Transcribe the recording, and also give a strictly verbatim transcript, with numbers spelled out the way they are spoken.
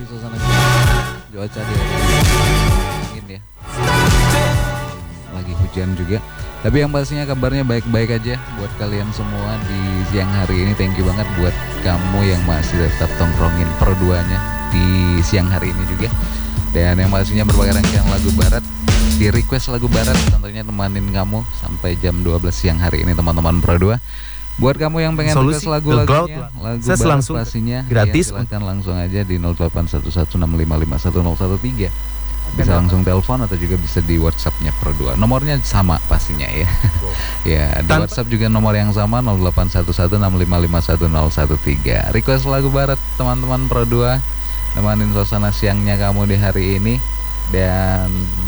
sih suasana cuaca di angin ya, lagi hujan juga. Tapi yang pastinya kabarnya baik-baik aja buat kalian semua di siang hari ini. Thank you banget buat kamu yang masih tetap tongkrongin perduanya di siang hari ini juga. Dan yang pastinya berbagai rangkaian lagu barat, di request lagu barat tentunya temanin kamu sampai jam dua belas siang hari ini teman-teman Pro dua. Buat kamu yang pengen Solusi request lagu-lagunya, lagu Saya barat langsung pastinya gratis. ya, silahkan langsung aja di nol delapan satu satu enam lima lima satu nol satu tiga. Bisa langsung telepon atau juga bisa di WhatsApp-nya Pro dua. Nomornya sama pastinya ya. Ya, di Tanpa- WhatsApp juga nomor yang sama nol delapan satu satu enam lima lima satu nol satu tiga. Request lagu barat teman-teman Pro dua, nemenin suasana siangnya kamu di hari ini. Dan